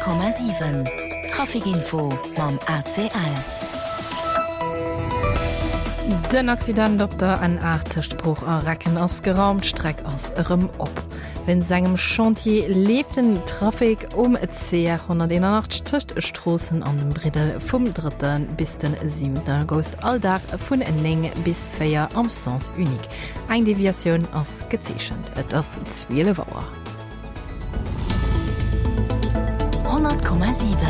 100,7 Trafikinfo mam ACL. Den Accident op der N8-Spruch a Recken ass geraumt streck ass ëm op. Wenn segem Chantier lebten Trafik et C108 töcht Strossen an dem Bridel vum 3. bis den 7. August alldag vun enning bis 4 am Sens unik. Eg Deviatioun ass gezeechchen, et ass 12 Wauer. 100,7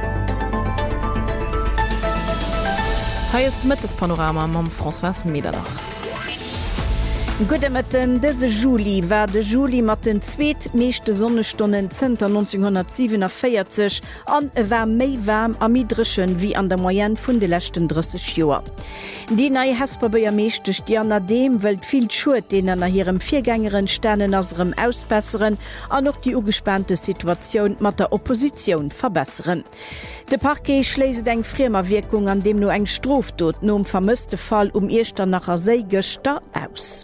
Heißt mit das Panorama mam François Medernach. Gudemmetten dese Juli war de Juli mat den zweet meeschte Sonnestonnen Zter 1947 an war méi warm a midreschen wie an der Moyen vun de lächten 30 Joer. Die neii Hesperbeier meeschtech Di an dem wëlt viel Schuet denen er hirem Viergängeren Sternen asrem ausbesseren an noch die ugespannte Situation mat der Opposition verbesseren. De Parquet schläst eng friemer Wirkung an dem no eng Stroftot nom vermisste Fall Eester nachher Seigester aus.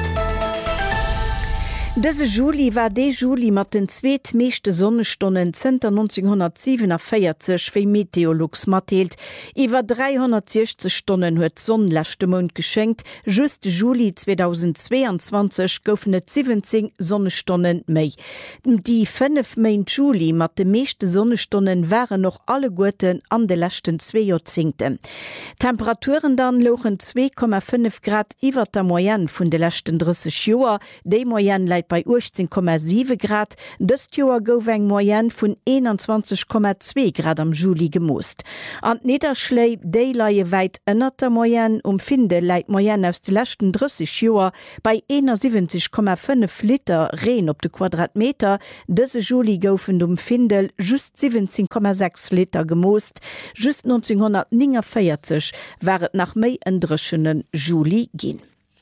Dese Juli war de Juli mat den zweet meeschte Sonnestonnen Zter 1947 wéi Meteorlux matteelt. Iwer 360 Stonnen huet Sonnenlächte Mond geschenkt, just Juli 2022 goufen net 17 Sonnestonnen méi. Die 5 Main Juli mat de meeschte Sonnestonnen waren noch alle Guten an de lächten 2 Jahrzehnten. Temperaturen dann lochen 2,5 Grad iwwer der Moyenne vun de lächten 30 Joer, déi Moyenne leit bei 18,7 Grad, dëst Joer gouf eng Moyenne vun 21,2 Grad am Juli gemoost. An Niederschlei déilaie weit ënner der Moyenne Finde läit Moyenne aus de lächten 30 Joer bei 71,5 Liter Reen op de Quadratmeter, dëse Juli goufen Findel just 17,6 Liter gemoost, just 1949 waret nach méi ëndreschenen Juli ginn.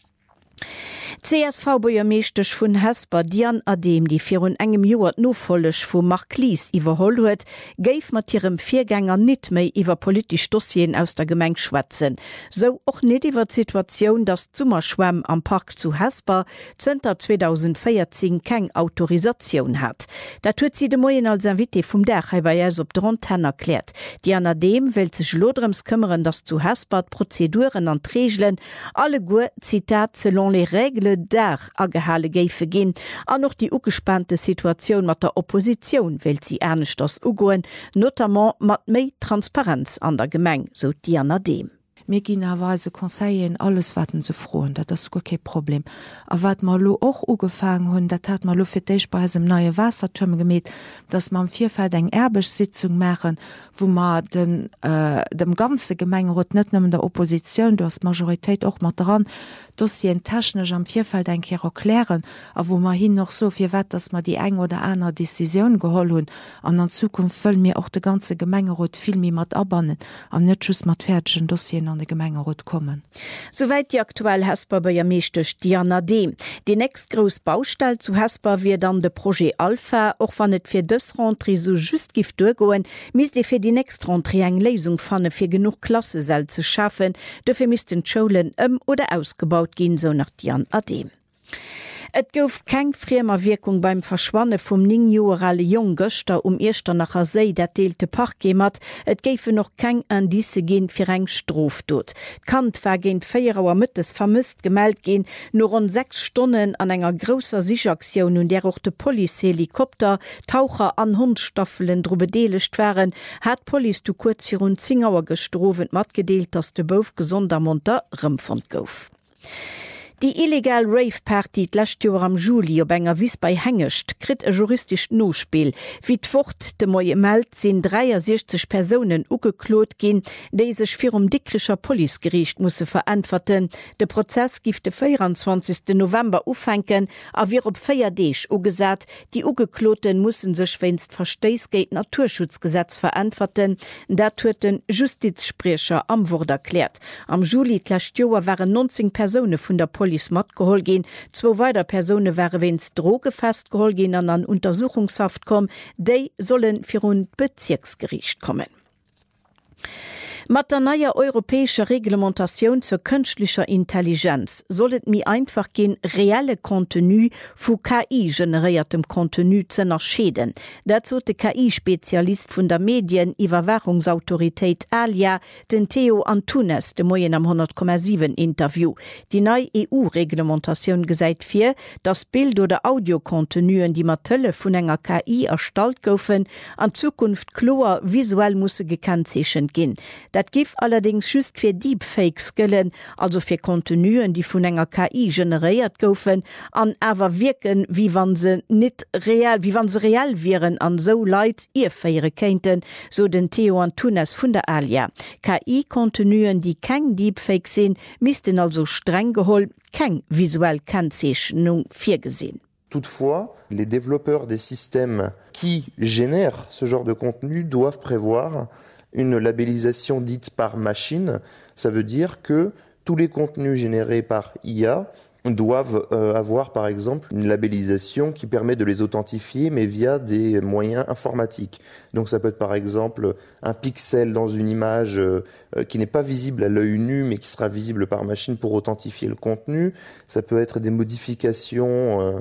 CSV-Bürgermeesterch vun Hesper Dian Adem, die fir un engem Joer nofollech vu Marklis iwwerholl huet, géif mat hirem Viergänger net méi iwwer politisch Dossien aus der Gemeng schwätzen. So och net iwwer Situationun, dat Zummerschwemm am Park zu Hesper Zter 2014 keng Autorisationun hat. Dat huet sie de Moien als Invité vum Dach bei jes op Dronten erklärt. Dian Adem will sech lodrems kümmern, dass zu Hesper Prozeduren an Regelen alle Gu Zitat selon les règles Dach agehale géife ginn, an noch die ugespannte Situation mat der Opposition will sie ernstnecht das ugoen, notamment mat méi Transparenz an der Gemeng, so Diana Dem. Mir ginnerweise Konseien alles watten ze froen, dat das okay Problem. A wat mal lo och ugefangen hunn, dat hat mal lo fir deich bei sem neue Wassertürme gemet, dats man Vierfeld eng Erbesitzung machen, wo man dem ganze Gemengerot net nëmmen der Opposition, du hast Majoritéit och mat dran, dass sie en technisch am Vierfeld ein Kero klären, a wo man hin noch so viel wett, dass man die eng oder einer Decision geholt hun, an an Zukunft füllen mir auch de ganze Gemengerot viel mehr mat abbannen, an net just mat fertigschen Dossien an de Gemengerot kommen. Soweit die aktuell Hesper Bürgermeesterch Diana Dem. Die nächst groß Baustelle zu Hesper wird dann de Projekt Alpha, auch wann net fir dës Rentrée so just gift durchgoen, mis de fir die nächst Rentrée eng Lesung fanne fir genug Klassesel zu schaffen, dafür müssten Schulen oder ausgebaut gin, so nach Dian Adem. Et gouf keng friemer Wirkung beim Verschwanne vum 9-jorale Jong Göster Eester nachher Sei, dat deelte Park gemat, et géife noch keng Indice gin fir eng Stroftot. Kant war géint 4 Auer Mittes vermisst gemeldt gin, nur rund 6 Stunden an enger grosser Sichaktion und der auch de Polihelikopter, Taucher an Hundstaffelen dro bedeelecht waren, hat Poli du kurz hier rund 10 Auer gestrowen mat gedeelt, dass de bouf gesonder Monter rëmfond gouf. Die illegal Rave-Party d'lächt Joer am Juli op enger Wies bei Hengecht krit e juristisch Nospiel. Wie d'Wort de Moie meldt sinn 63 Personen ugeklot ginn, déi sech fir dickrischer Polizeigericht musse verantworten. De Prozess gift de 24. November ufenken, a wie op 4 Deeg ugesat, die Ugekloten mussen sech wennst Versteisgeit Naturschutzgesetz verantworten, dat huet den Justizsprecher am Wort erklärt. Am Juli d'lächt Joer waren 19 Personen vun der Polizei mat gehol gin, 2 weiter Personen waren wenns Droge festgehol gin an Untersuchungshaft kom, déi sollen fir un Bezirksgericht kommen. Mat der naier europäescher Reglementation zur künstlicher Intelligenz sollet mi einfach gin reelle Kontinu vu KI generiertem Kontinu ze erscheden. Dazu de KI-Spezialist vun der Medien-Iwerwachungsautorität Alia, den Theo Antunes, de Moien am 100,7 Interview. Die neue EU-Reglementation gesäit fir, dass Bild- oder Audiokontinuen, die Matelle vun enger KI erstalt goufen, an Zukunft klar visuell musse gekennzeechchen ginn. Dat gif allerdings schüst fir Deepfakes gëllen, also fir Kontinuen, die vun enger KI generiert goufen, an awer wirken, wie wann se real wären an so Leiit irfeiere kenten, so den Theo Antunes vun der Alia. KI-Kontinuen, die keng Deepfake sinn, missten also streng geholl, keng visuell Kennzeichnung firgesinn. Toutefois, les développeurs des systèmes qui génèrent ce genre de contenu doivent prévoir une labellisation dite par machine. Ça veut dire que tous les contenus générés par IA doivent avoir par exemple une labellisation qui permet de les authentifier mais via des moyens informatiques. Donc ça peut être par exemple un pixel dans une image qui n'est pas visible à l'œil nu mais qui sera visible par machine pour authentifier le contenu. Ça peut être des modifications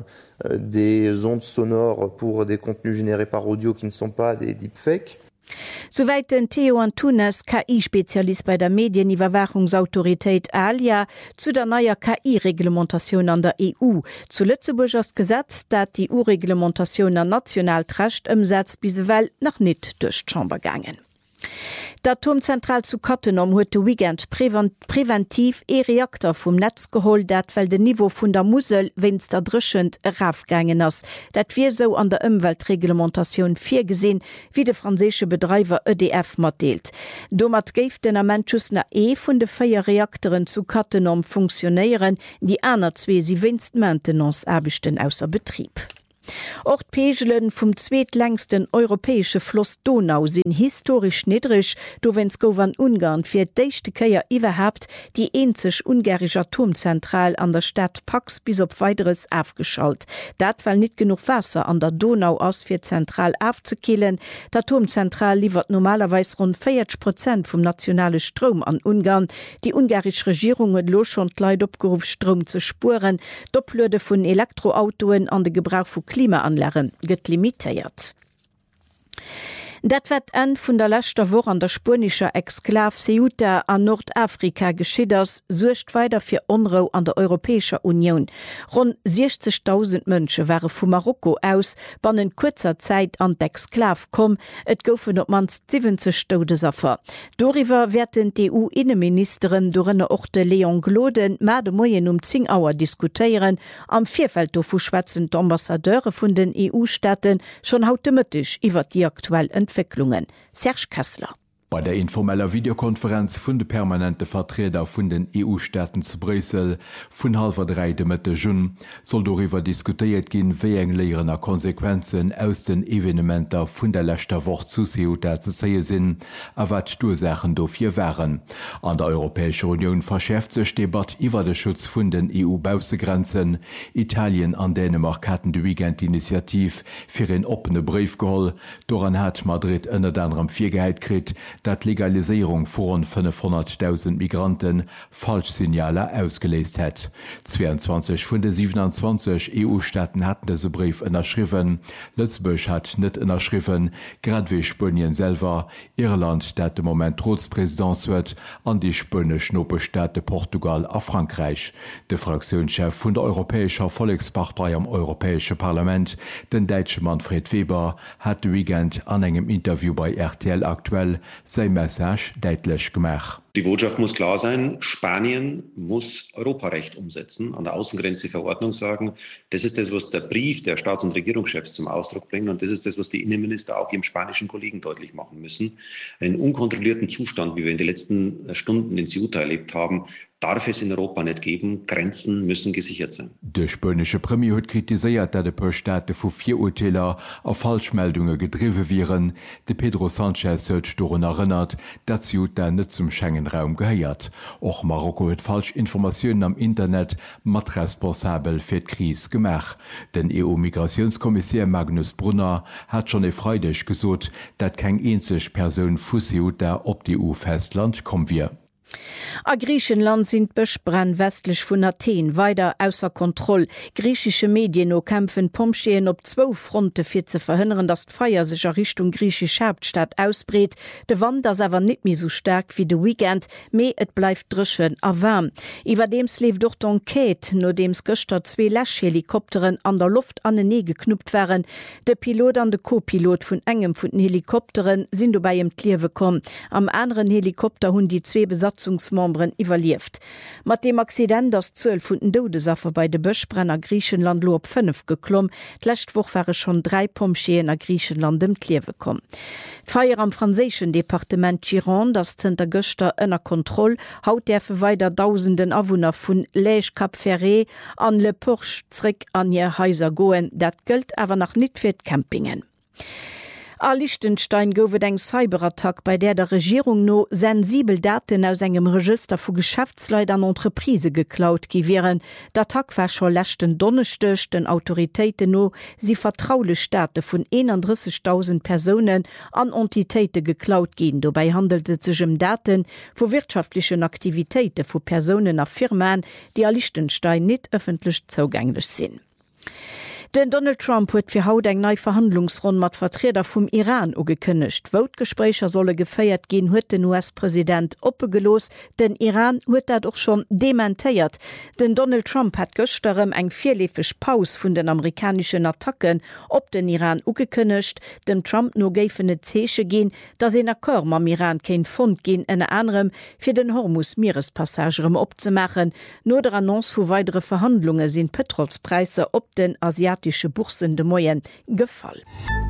des ondes sonores pour des contenus générés par audio qui ne sont pas des deepfakes. Soweit den Theo Antunes, KI-Spezialist bei der Medien-Iwerwachungsautorität Alia, zu der neuer KI-Reglementation an der EU. Zu Lützeburg ist Gesetz, dat die EU-Reglementation an Nationalrecht umsetzt, bis well noch nicht durch die Chamber gegangen. D'Atomzentral zu Cattenom huet de Weekend präventiv Reaktor vum Netz geholt, dat weil de Niveau vun der Musel wennst erdrschend rafgängen ass. Dat wie so an der Umweltreglementation 4 gesinn, wie de franzesische Betreiber EDF matdeelt. Domat geif den Ammentschusner vun de 4 Reaktoren zu Cattenom funktionieren, die aner 2 sie winst Maintenance erbechten ausser Betrieb. Auch Pegelen vom zweitlängsten europäische Floss Donau sind historisch niedrig, do wenns go an Ungarn fir d'éischte Käier überhaupt die einzig ungarische Atomzentral an der Stadt Pax bis op weiteres aufgeschaltet. Dat weil nicht genug Wasser an der Donau aus fir zentral aufzukillen. Die Atomzentral liefert normalerweise rund 40% vom nationalen Strom an Ungarn. Die ungarische Regierung hat los schon Leid opgerufen, Strom zu spuren. Dopplöde von Elektroautoen an den Gebrauch von Klimaanlagen gëtt limitiert. Dat wird en vun der letzter Woche an der spanischer Exklav Ceuta an Nordafrika geschieders, sucht weiter fir Unruhe an der Europäischer Union. Rund 60.000 Menschen waren vu Marokko aus, wann in kurzer Zeit an d'Exklav kom, et goufen op mans 70 Todesopfer. Doriwer werden die EU-Innenministerin Dorenne Orte Leon Gloden made Moien 10 Uhr diskutieren, am Vierfeld vu schwätzen d'Ambassadeure vun den EU-Staaten schon automatisch iwwer die aktuell Entwicklungen. Serge Kessler. Bei der informeller Videokonferenz vun de permanente Vertreter vun den EU-Staaten zu Brüssel vun 2:30 de Mitte Jun soll darüber diskutiert gin, wie eng leierener Konsequenzen aus den Evenementer vun der letzter Woche zu Ceuta zu sehen sind, a wat Ursachen dofir wären. An der Europäischen Union verschärft sich Debatte iwwer den Schutz vun den EU-Bausegrenzen. Italien an Dänemark hatten de Weekend-Initiativ fir en opene Brief geholl. Doran hat Madrid ënner anderem Viergeheit krit, dat Legalisierung von 500.000 Migranten Falschsignale ausgelesen hat. 22 von den 27 EU-Staaten hatten diesen Brief unterschrieben. Lützburg hat nicht unterschrieben, gerade wie Spanien selber, Irland, das im Moment Ratspräsident wird, an die spanischen Nachbarstaaten Portugal und Frankreich. Der Fraktionschef von der Europäischen Volkspartei am Europäischen Parlament, den deutschen Manfred Weber, hat den Weekend an einem Interview bei RTL aktuell sein Message deutlich gemacht. Die Botschaft muss klar sein, Spanien muss Europarecht umsetzen, an der Außengrenze Verordnung sagen. Das ist das, was der Brief der Staats- und Regierungschefs zum Ausdruck bringt. Und das ist das, was die Innenminister auch ihrem spanischen Kollegen deutlich machen müssen. Einen unkontrollierten Zustand, wie wir in den letzten Stunden in Ceuta erlebt haben, darf es in Europa nicht geben. Grenzen müssen gesichert sein. Der spanische Premier hat kritisiert, dass die paar Staaten von 4 Urteiler auf Falschmeldungen gedriven wären. Der Pedro Sánchez hat daran erinnert, dass Ceuta nicht zum Schengen Schengen-Raum geheiert. Och Marokko huet falsch Informationen am Internet mat responsabel fir d'Krise gemach. Den EU-Migrationskommissär Magnus Brunner hat schon freudig gesot, dat kein einzig Person Fusiut der op die EU-Festland kom wir. A Griechenland sind besprennt westlich vun Athen weiter ausser Kontrolle. Griechische Medien no kämpfen Pomscheen op 2 Fronte fir ze verhindern, dass d'Feier sich Richtung griechisch Hauptstadt ausbreet. De Wand das awer net mehr so stark wie de Weekend, me et bleif drschen a warm. Iwer dems lief doch d'Enquête, no dems gëster 2 Lash-Helikopteren an der Luft an den Nee geknüpft wären. De Pilot an de Co-Pilot vun engem vun den Helikopteren sind bei im Kliewe kom. Am anderen Helikopter hunn die 2 Besatzungsmembren evaluiert. Mat dem Accident das 12 vun den Todesopfer bei de Böschbrenner Griechenland lo op 5 geklomm. D'lächtwoch waren schon 3 Pomscheen a Griechenland dem Kliewe kom. Feier am franzéschen Departement Gironde, das Zter Göster ënner Kontroll, haut derfe weiter tausenden Awohner vun Lège Cap Ferré an Le Porche zrick an ihr Häuser goen. Dat gilt aber nach net fir Campingen. A Liechtenstein gowe eng Cyberattack, bei der Regierung no sensibel Daten aus engem Register vu Geschäftsleiter an Entreprise geklaut giwieren. D'attack war schon lächten Donnerstech den Autoritäten no sie vertraule Daten vun 31.000 Personen an Entitäten geklaut gin. Dabei handelte es sich um Daten vu wirtschaftlichen Aktivitäten vu Personen a Firmen, die a Liechtenstein net öffentlich zugänglich sind. Den Donald Trump huet fir haut eng neii Verhandlungsrunde mat Vertreter vum Iran ugekënnecht. Votgesprächer solle geféiert gin, huet den US-Präsident oppegelos. Den Iran huet dat doch schon dementéiert. Den Donald Trump hat gëchterem eng vierlefech Paus vun den amerikanischen Attacken op den Iran ugekënnecht. Dem Trump no géifene Zeche gin, dats en Akkor am Iran kein Fond gin en anderem fir den Hormus-Meerespassagerem opzemachen. No der Annonce vu weitere Verhandlungen sind Petrolspreise op den asiatischen Bursen de Moyen gefall.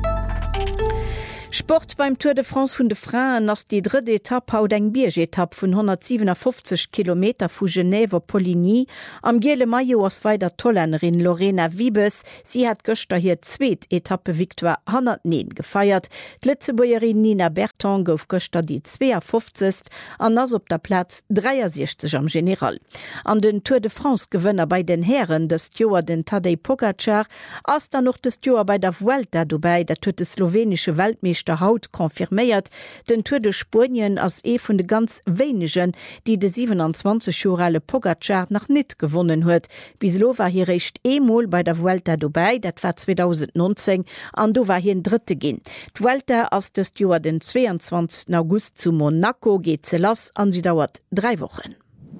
Sport beim Tour de France vun de Frauen ass die dritte Etappe haut eng Biergetapp vun 157 km vu Genève Poligny. Am Gele Maillot ass weiter Tollerin Lorena Wiebes. Sie hat gëchter hier zweet Etappe Victoire 109 gefeiert. D'Litzebuerin Nina Berton gouf gëchter die 52 an ass op der Platz 63 am General. An den Tour de France Gewënner bei den Herren des Joer den Tadej Pogacar ass da noch des Joer bei der Vuelta dobei, dat huet de slowenische Weltmeister der Haut konfirméiert. Den Tour de Spanien als vun de ganz wenigen, die de 27-jährige Pogacar noch net gewonnen huet. Bislo war hier recht emol bei der Vuelta dabei, dat war 2019, an do war hier en dritte gin. Vuelta as des Joer den 22. August zu Monaco geht ze lass, an sie dauert 3 Wochen.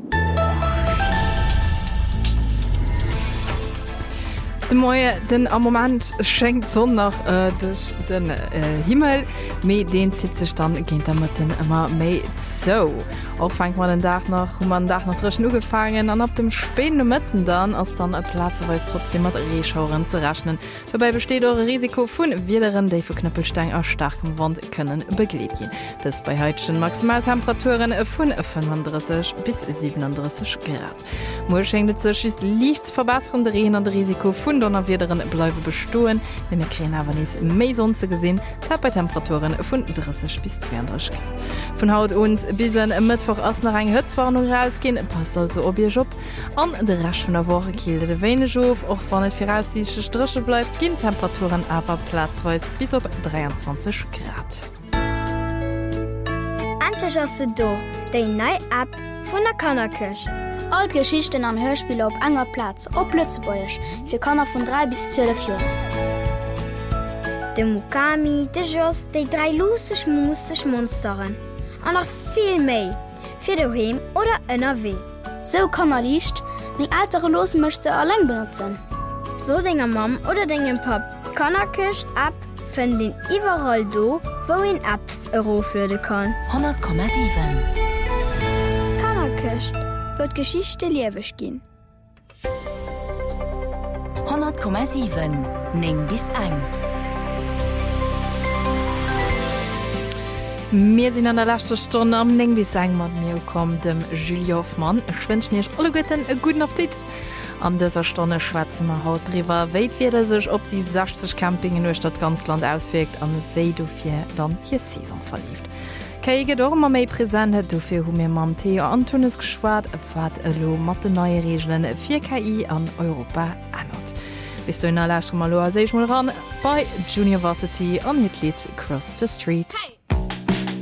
Den am Moment schenkt son nach den Himmel méi den zit sech dann ginint damit immer méi zo. Auch fangt man den Dach nach man Dach nach drschen ugefangen an op dem spende Mëtten dann ass dann e Plazeweis trotzdem mat Rechauren ze rechnen. Dabei besteht eure Risiko vun Wideren déi vu Knüppelstein aus starkem Wand können begleet gin. Das bei heutschen Maximaltemperaturen vun 35 bis 37 Grad. Mo schenkt sech is lichts verbasseren Drehen an Risiko vun Donner Wideren bleiwe bestoen, wenn mir Kräen awer nies méi sonze gesinn, dat bei Temperaturen vun 30 bis 32 Grad. Von haut uns bis Mittwoch ass nach eng Hëtzwarnung rausgin, passt also op ihr Job. An de rasch vun der Woche kielde de Weinejouf, och wann net firausische Striche bleibt, ginn Temperaturen awer platzweis bis op 23 Grad. Antech as se do, déi nei App vun der Kannerkirch. All Geschichten an Hörspiele op enger Platz, op Lützebäuerch, fir Kanner vun 3 bis 12 Joer. De Mukami, de Joss, déi 3 lusech musech Monsteren. An noch viel méi, fir doheem oder NRW. So kann liicht, még altere Losen mëchte alleng benutzen. So dinger Mam oder degem Pap, Kannerkircht App fën den iwwerall do, wo en Apps eroflöde kann. 100,7 Kannerkircht wird Geschichte liewech gin. 100,7 Ning bis eng. Wir sind an der letzten Stunde am Ning bis eng mat mir kom dem Julie Hoffmann. Ich wünsche euch alle guten Appetit. An dieser Stunde schwätzen wir haut drüber, wie sich ob die 60 Camping in Stadt ganz Land auswirkt, an wie du für dann hier Saison verlieft. Keige dormer méi präsent het dofir hun mir mam Theo Antonis geschwaart wat lo mat de neue Regeln 4 KI an Europa anert. Bis du in der Lächt mal lo seich mal ran bei Junior Varsity an Hitlied Cross the Street. Hey.